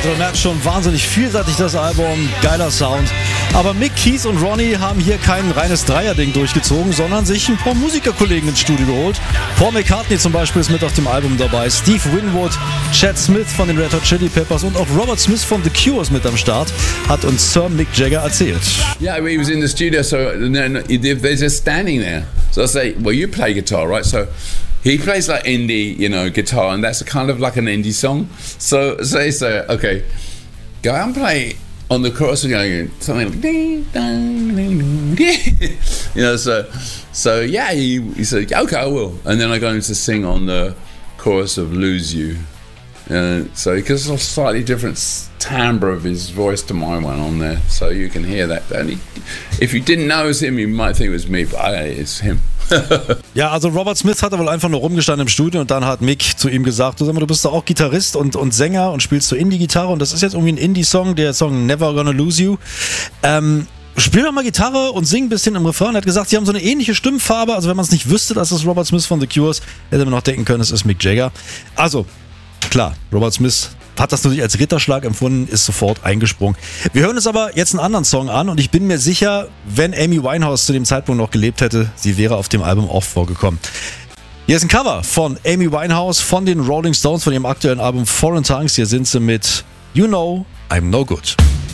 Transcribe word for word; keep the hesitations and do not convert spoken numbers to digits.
Also man merkt schon, wahnsinnig vielseitig das Album, geiler Sound. Aber Mick, Keith und Ronnie haben hier kein reines Dreierding durchgezogen, sondern sich ein paar Musikerkollegen ins Studio geholt. Paul McCartney zum Beispiel ist mit auf dem Album dabei, Steve Winwood, Chad Smith von den Red Hot Chili Peppers und auch Robert Smith von The Cure ist mit am Start, hat uns Sir Mick Jagger erzählt. Yeah, he was in the studio, so they're just standing there. So I say, well, you play guitar, right? So he plays like indie, you know, guitar, and that's kind of like an indie song. So, so he say, okay, go out and play on the chorus, and going something like ding, ding, ding, ding. You know, so so yeah, he, he said, okay, I will, and then I got him to sing on the chorus of "Lose You." Uh, so because it's a slightly different timbre of his voice to my one on there, so you can hear that. And he, if you didn't know it was him, you might think it was me, but I, it's him. Ja, also Robert Smith hatte wohl einfach nur rumgestanden im Studio und dann hat Mick zu ihm gesagt, du, sag mal, du bist doch auch Gitarrist und, und Sänger und spielst so Indie-Gitarre und das ist jetzt irgendwie ein Indie-Song, der Song Never Gonna Lose You. Ähm, spiel doch mal Gitarre und sing ein bisschen im Refrain. Er hat gesagt, sie haben so eine ähnliche Stimmfarbe, also wenn man es nicht wüsste, dass es Robert Smith von The Cure ist, hätte man noch denken können, es ist Mick Jagger. Also, klar, Robert Smith hat das natürlich als Ritterschlag empfunden, ist sofort eingesprungen. Wir hören uns aber jetzt einen anderen Song an und ich bin mir sicher, wenn Amy Winehouse zu dem Zeitpunkt noch gelebt hätte, sie wäre auf dem Album auch vorgekommen. Hier ist ein Cover von Amy Winehouse von den Rolling Stones, von ihrem aktuellen Album Foreign Tongues. Hier sind sie mit You Know I'm No Good.